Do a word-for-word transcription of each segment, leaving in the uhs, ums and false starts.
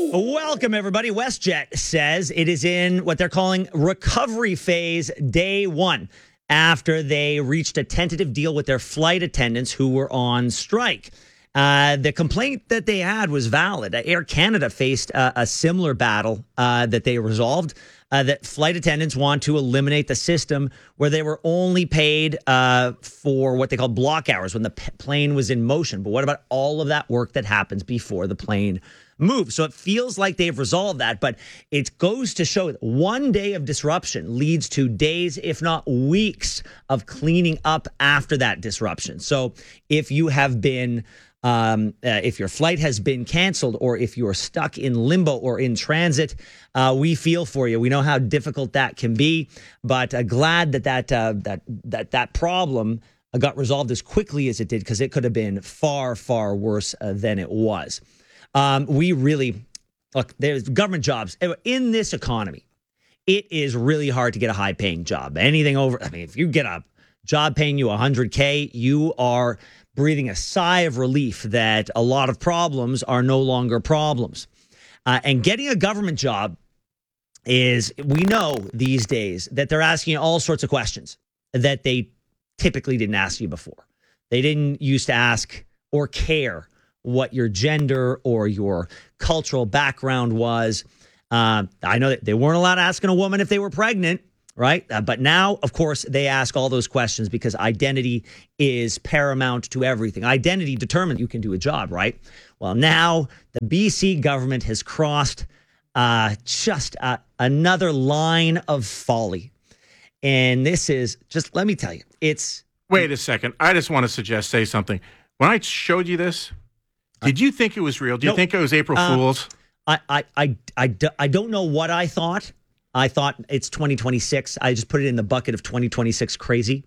Welcome, everybody. WestJet says it is in what they're calling recovery phase day one after they reached a tentative deal with their flight attendants who were on strike. Uh, the complaint that they had was valid. Air Canada faced uh, a similar battle uh, that they resolved, uh, that flight attendants want to eliminate the system where they were only paid uh, for what they call block hours when the p- plane was in motion. But what about all of that work that happens before the plane moves? So it feels like they've resolved that, but it goes to show that one day of disruption leads to days, if not weeks, of cleaning up after that disruption. So if you have been Um, uh, if your flight has been canceled, or if you're stuck in limbo or in transit, uh, we feel for you. We know how difficult that can be, but uh, glad that that uh, that that that problem uh, got resolved as quickly as it did, because it could have been far, far worse uh, than it was. Um, we really look. There's government jobs in this economy. It is really hard to get a high-paying job. Anything over, I mean, if you get a job paying you one hundred K, you are breathing a sigh of relief that a lot of problems are no longer problems. Uh, and getting a government job is, we know these days that they're asking you all sorts of questions that they typically didn't ask you before. They didn't used to ask or care what your gender or your cultural background was. Uh, I know that they weren't allowed asking a woman if they were pregnant, right? Uh, but now, of course, they ask all those questions because identity is paramount to everything. Identity determines you can do a job, right? Well, now the B C government has crossed uh, just uh, another line of folly. And this is, just let me tell you, it's... Wait a second. I just want to suggest, say something. When I showed you this, did you think it was real? Do you no, think it was April uh, Fool's? I, I, I, I, I don't know what I thought. I thought it's twenty twenty-six. I just put it in the bucket of twenty twenty-six crazy.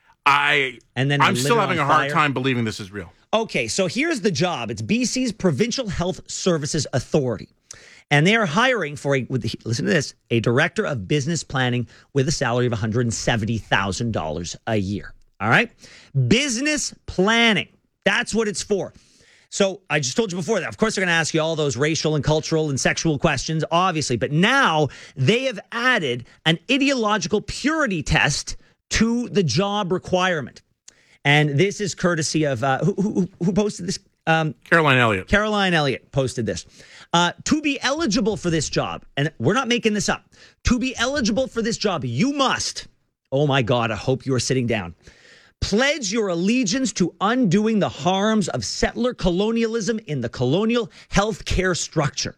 I, and then I'm lit still it having on a hard fire. time believing this is real. Okay, so here's the job. It's B C's Provincial Health Services Authority. And they are hiring for a, with the, listen to this, a director of business planning with a salary of one hundred seventy thousand dollars a year. All right? Business planning. That's what it's for. So I just told you before that, of course, they're going to ask you all those racial and cultural and sexual questions, obviously. But now they have added an ideological purity test to the job requirement. And this is courtesy of, uh, who, who, who posted this? Um, Caroline Elliott. Caroline Elliott posted this. Uh, to be eligible for this job, and we're not making this up, to be eligible for this job, you must, oh my God, I hope you are sitting down, pledge your allegiance to undoing the harms of settler colonialism in the colonial healthcare structure.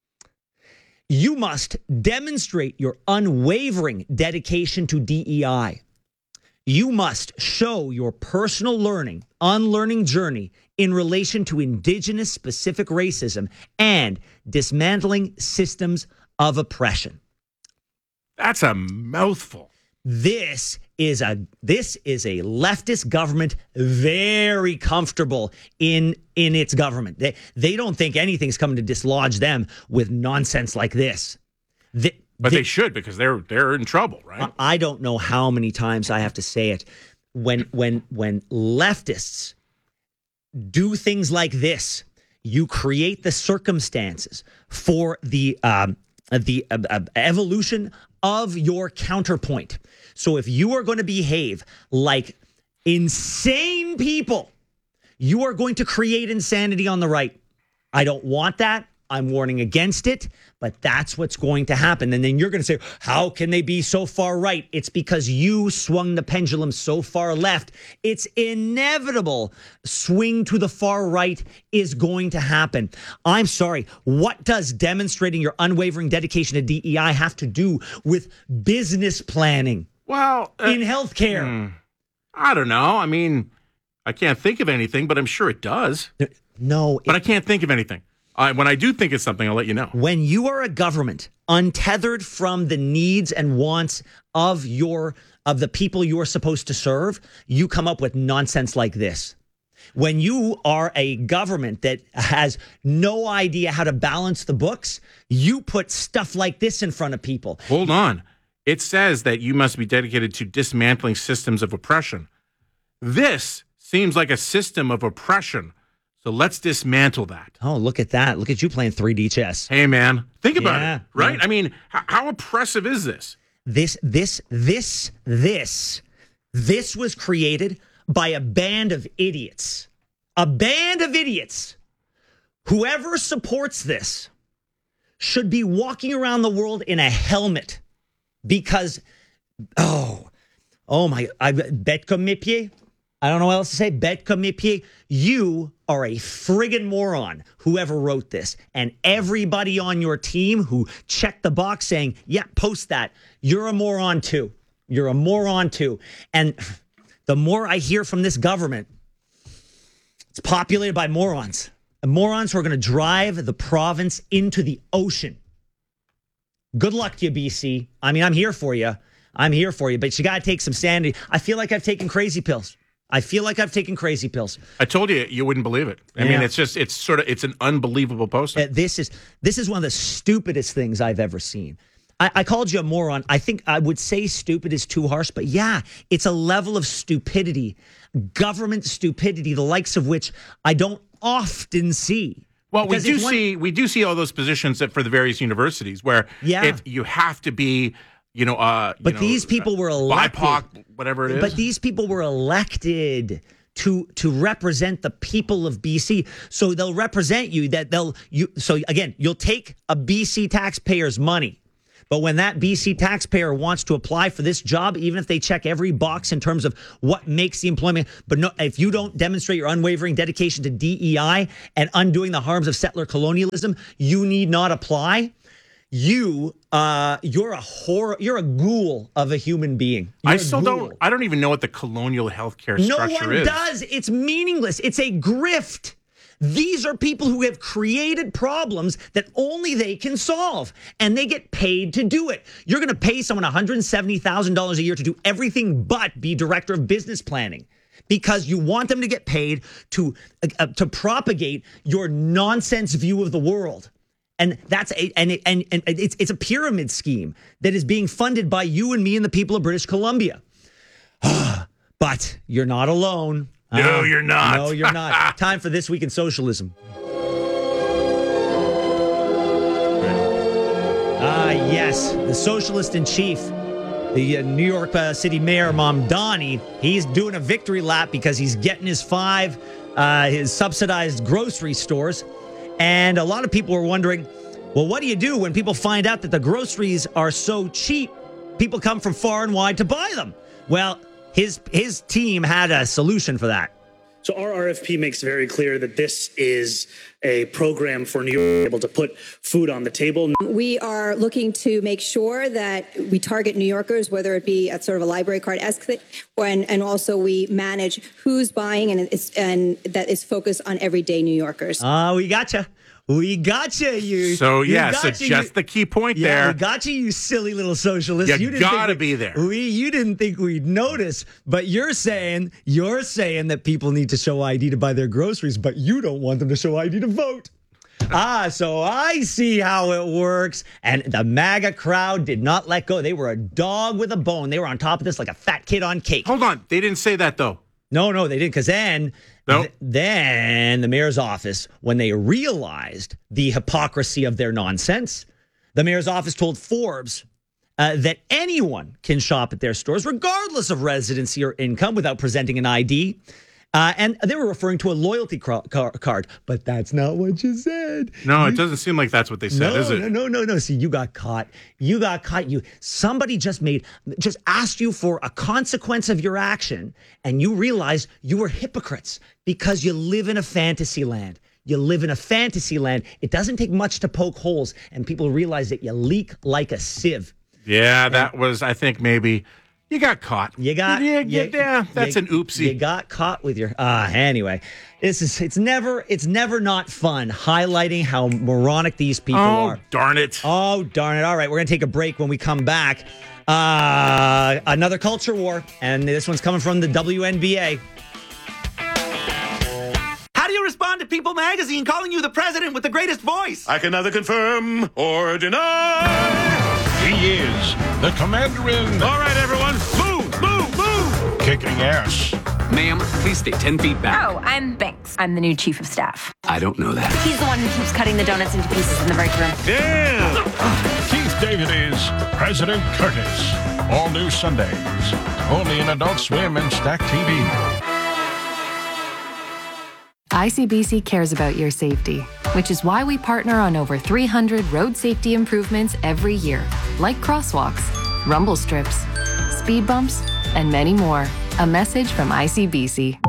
You must demonstrate your unwavering dedication to D E I. You must show your personal learning, unlearning journey in relation to Indigenous specific racism and dismantling systems of oppression. That's a mouthful. This is a this is a leftist government very comfortable in in its government. They they don't think anything's coming to dislodge them with nonsense like this. They, but they, they should, because they're they're in trouble, right? I don't know how many times I have to say it. When when when leftists do things like this, you create the circumstances for the um, the uh, uh, evolution of your counterpoint. So if you are going to behave like insane people, you are going to create insanity on the right. I don't want that. I'm warning against it, but that's what's going to happen. And then you're going to say, how can they be so far right? It's because you swung the pendulum so far left. It's inevitable. Swing to the far right is going to happen. I'm sorry. What does demonstrating your unwavering dedication to D E I have to do with business planning? Well, uh, in healthcare? Hmm, I don't know. I mean, I can't think of anything, but I'm sure it does. No. But it, I can't think of anything. I, when I do think of something, I'll let you know. When you are a government untethered from the needs and wants of your of the people you are supposed to serve, you come up with nonsense like this. When you are a government that has no idea how to balance the books, you put stuff like this in front of people. Hold on. It says that you must be dedicated to dismantling systems of oppression. This seems like a system of oppression. So let's dismantle that. Oh, look at that. Look at you playing three D chess. Hey, man, think about Yeah, it, right? yeah. I mean, how, how oppressive is this? This, this, this, this, this was created by a band of idiots. A band of idiots. Whoever supports this should be walking around the world in a helmet because, oh, oh my, I bet comme mes pieds. I don't know what else to say. Bet comme mes pieds. You are a friggin' moron, whoever wrote this. And everybody on your team who checked the box saying, yeah, post that. You're a moron too. You're a moron too. And the more I hear from this government, it's populated by morons. And morons who are going to drive the province into the ocean. Good luck to you, B C. I mean, I'm here for you. I'm here for you. But you got to take some sanity. I feel like I've taken crazy pills. I feel like I've taken crazy pills. I told you, you wouldn't believe it. I Yeah. mean, it's just, it's sort of, it's an unbelievable poster. Uh, this is this is one of the stupidest things I've ever seen. I, I called you a moron. I think I would say stupid is too harsh, but yeah, it's a level of stupidity, government stupidity, the likes of which I don't often see. Well, we Because do if one- see we do see all those positions that for the various universities where Yeah. if you have to be, you know, uh, you But know, these people were elected. B I P O C, whatever it is. But these people were elected to to represent the people of B C. So they'll represent you. That they'll you. So again, you'll take a B C taxpayer's money. But when that B C taxpayer wants to apply for this job, even if they check every box in terms of what makes the employment, but no, if you don't demonstrate your unwavering dedication to D E I and undoing the harms of settler colonialism, you need not apply. You, uh, you're a horror. You're a ghoul of a human being. You're I a still ghoul. don't. I don't even know what the colonial healthcare No structure one is. does. It's meaningless. It's a grift. These are people who have created problems that only they can solve, and they get paid to do it. You're going to pay someone one hundred seventy thousand dollars a year to do everything but be director of business planning because you want them to get paid to uh, to propagate your nonsense view of the world. And that's a, and it, and and it's it's a pyramid scheme that is being funded by you and me and the people of British Columbia. But you're not alone. No, Uh, you're not. No, you're not. Time for This Week in Socialism. Ah, yes, the socialist in chief, the uh, New York uh, City Mayor Mamdani. He's doing a victory lap because he's getting his five, uh, his subsidized grocery stores. And a lot of people are wondering, well, what do you do when people find out that the groceries are so cheap? People come from far and wide to buy them. Well, his his team had a solution for that. So our R F P makes very clear that this is a program for New York to be able to put food on the table. We are looking to make sure that we target New Yorkers, whether it be at sort of a library card esque, and, and also we manage who's buying and it's, and that is focused on everyday New Yorkers. Oh, we gotcha. We gotcha, you. So you yeah, so gotcha, just you, the key point yeah, there. we gotcha, you silly little socialist. You didn't gotta think we- be there. We, you didn't think we'd notice, but you're saying you're saying that people need to show I D to buy their groceries, but you don't want them to show I D to vote. Ah, so I see how it works. And the MAGA crowd did not let go. They were a dog with a bone. They were on top of this like a fat kid on cake. Hold on, they didn't say that though. No, no, they didn't. Because then, Nope. th- then the mayor's office, when they realized the hypocrisy of their nonsense, the mayor's office told Forbes uh, that anyone can shop at their stores, regardless of residency or income, without presenting an I D. Uh, and they were referring to a loyalty cro- car- card, but that's not what you said. No, it doesn't seem like that's what they said, No, is it? no, no, no, no. See, you got caught. You got caught. You somebody just made just asked you for a consequence of your action, and you realized you were hypocrites because you live in a fantasy land. You live in a fantasy land. It doesn't take much to poke holes, and people realize that you leak like a sieve. Yeah, that was, I think, maybe you got caught. You got yeah, you- yeah, yeah, that's you- an oopsie. You got caught with your ah. anyway, this is it's never it's never not fun highlighting how moronic these people oh, are. darn it. Oh, darn it. All right, we're going to take a break. When we come back, uh, another culture war, and this one's coming from the W N B A. How do you respond to People Magazine calling you the president with the greatest voice? I can neither confirm or deny. He is the commander in All right, everyone, move, move, move. kicking ass. Ma'am, please stay ten feet back. Oh, I'm Banks. I'm the new chief of staff. I don't know that. He's the one who keeps cutting the donuts into pieces in the break room. Damn! Keith David is President Curtis. All new Sundays. Only in Adult Swim and Stack T V. I C B C cares about your safety, which is why we partner on over three hundred road safety improvements every year, like crosswalks, rumble strips, speed bumps, and many more. A message from I C B C.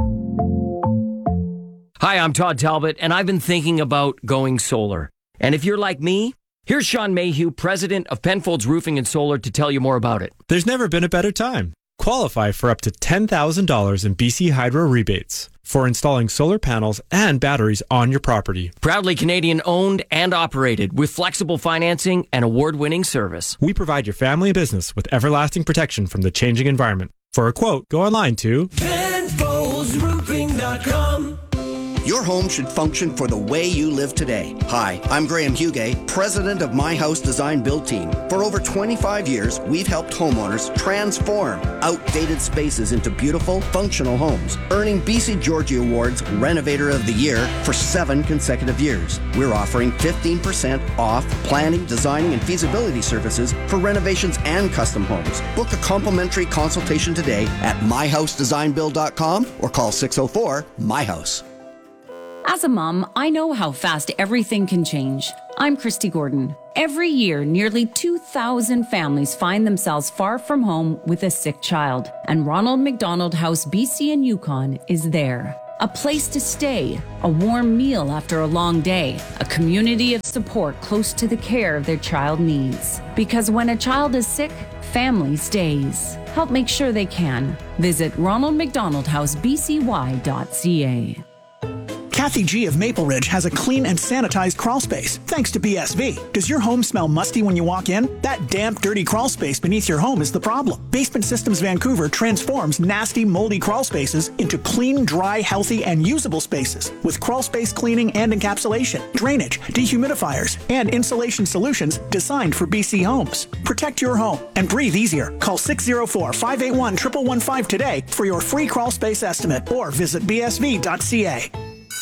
Hi, I'm Todd Talbot, and I've been thinking about going solar. And if you're like me, here's Sean Mayhew, president of Penfolds Roofing and Solar, to tell you more about it. There's never been a better time. Qualify for up to ten thousand dollars in B C Hydro rebates for installing solar panels and batteries on your property. Proudly Canadian owned and operated with flexible financing and award-winning service. We provide your family and business with everlasting protection from the changing environment. For a quote, go online to Penfolds Roofing dot com. Your home should function for the way you live today. Hi, I'm Graham Hugay, president of My House Design Build Team. For over twenty-five years, we've helped homeowners transform outdated spaces into beautiful, functional homes, earning B C Georgie Awards Renovator of the Year for seven consecutive years. We're offering fifteen percent off planning, designing, and feasibility services for renovations and custom homes. Book a complimentary consultation today at my house design build dot com or call six oh four, M Y house. As a mom, I know how fast everything can change. I'm Christy Gordon. Every year, nearly two thousand families find themselves far from home with a sick child. And Ronald McDonald House B C and Yukon is there. A place to stay, a warm meal after a long day, a community of support close to the care their child needs. Because when a child is sick, family stays. Help make sure they can. Visit ronald mcdonald house b c y dot c a. Kathy G of Maple Ridge has a clean and sanitized crawl space, thanks to B S V. Does your home smell musty when you walk in? That damp, dirty crawl space beneath your home is the problem. Basement Systems Vancouver transforms nasty, moldy crawl spaces into clean, dry, healthy, and usable spaces with crawl space cleaning and encapsulation, drainage, dehumidifiers, and insulation solutions designed for B C homes. Protect your home and breathe easier. Call six oh four, five eight one, one one one five today for your free crawl space estimate or visit b s v dot c a.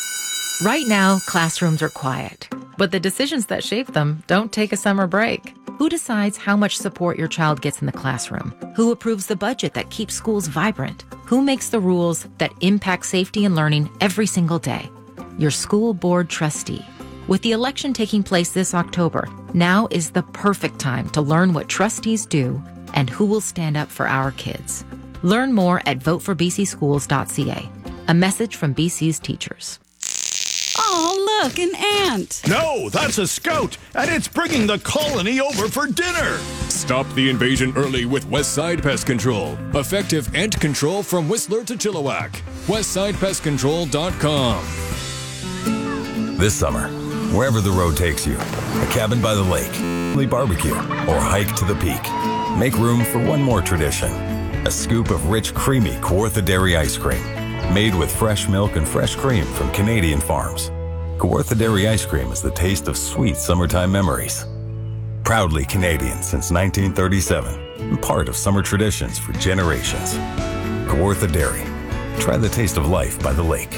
Right now, classrooms are quiet, but the decisions that shape them don't take a summer break. Who decides how much support your child gets in the classroom? Who approves the budget that keeps schools vibrant? Who makes the rules that impact safety and learning every single day? Your school board trustee. With the election taking place this October, now is the perfect time to learn what trustees do and who will stand up for our kids. Learn more at vote for b c schools dot c a. A message from B C's teachers. Oh, look, an ant. No, that's a scout, and it's bringing the colony over for dinner. Stop the invasion early with Westside Pest Control. Effective ant control from Whistler to Chilliwack. westside pest control dot com. This summer, wherever the road takes you, a cabin by the lake, a barbecue, or hike to the peak, make room for one more tradition. A scoop of rich, creamy Kawartha Dairy ice cream. Made with fresh milk and fresh cream from Canadian farms. Kawartha Dairy ice cream is the taste of sweet summertime memories. Proudly Canadian since nineteen thirty-seven and part of summer traditions for generations. Kawartha Dairy. Try the taste of life by the lake.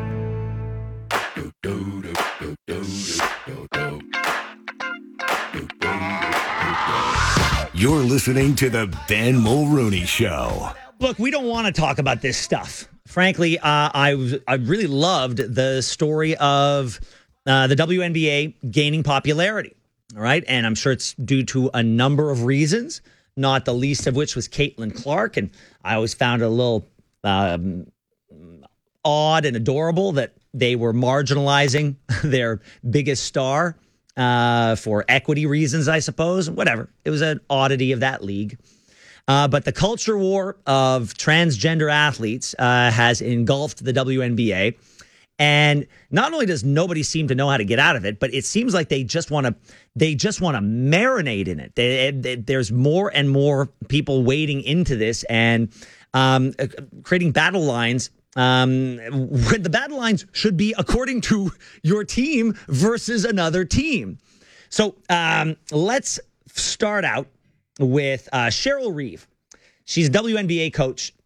You're listening to the Ben Mulrooney Show. Look, we don't want to talk about this stuff. Frankly, uh, I was, I really loved the story of uh, the W N B A gaining popularity. All right. And I'm sure it's due to a number of reasons, not the least of which was Caitlin Clark. And I always found it a little um, odd and adorable that they were marginalizing their biggest star uh, for equity reasons, I suppose. Whatever. It was an oddity of that league. Uh, but the culture war of transgender athletes uh, has engulfed the W N B A. And not only does nobody seem to know how to get out of it, but it seems like they just want to they just want to marinate in it. They, they, there's more and more people wading into this and um, creating battle lines um, when the battle lines should be according to your team versus another team. So um, let's start out with uh, Cheryl Reeve. She's a W N B A coach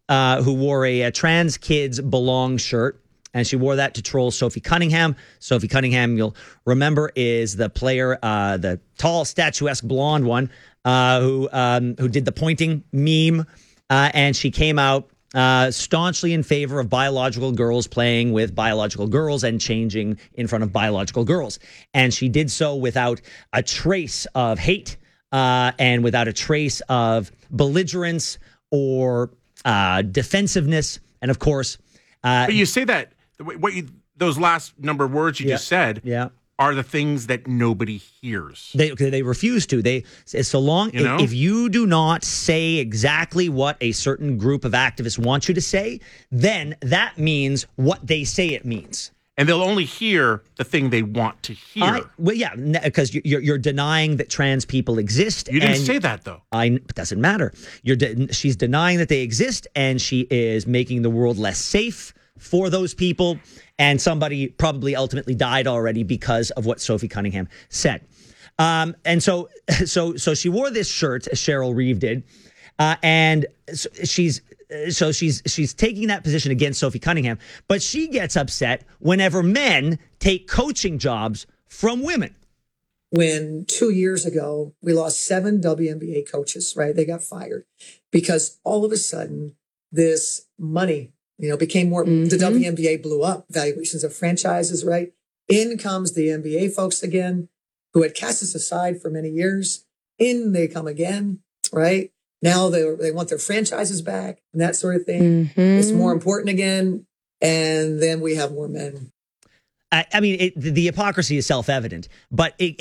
uh, who wore a, a Trans Kids Belong shirt. And she wore that to troll Sophie Cunningham. Sophie Cunningham, you'll remember, is the player, uh, the tall, statuesque blonde one, uh, who um, who did the pointing meme. Uh, and she came out uh, staunchly in favor of biological girls playing with biological girls and changing in front of biological girls. And she did so without a trace of hate uh, and without a trace of belligerence or uh, defensiveness. And of course, uh, but you say that. What you, those last number of words you yeah, just said yeah. are the things that nobody hears. They they refuse to. They so long You know? if, if you do not say exactly what a certain group of activists want you to say, then that means what they say it means. And they'll only hear the thing they want to hear. I, well, yeah, because you're you're denying that trans people exist. You didn't and say that though. I it doesn't matter. You're de- she's denying that they exist, and she is making the world less safe for those people, and somebody probably ultimately died already because of what Sophie Cunningham said. Um, and so, so, so she wore this shirt, as Cheryl Reeve did, uh, and so she's so she's she's taking that position against Sophie Cunningham. But she gets upset whenever men take coaching jobs from women. When two years ago we lost seven W N B A coaches, right? They got fired because all of a sudden this money, you know, became more, mm-hmm. the W N B A blew up, valuations of franchises, right? In comes the N B A folks again, who had cast us aside for many years. In they come again, right? Now they they want their franchises back and that sort of thing. Mm-hmm. It's more important again. And then we have more men. I, I mean, it, the hypocrisy is self-evident, but it,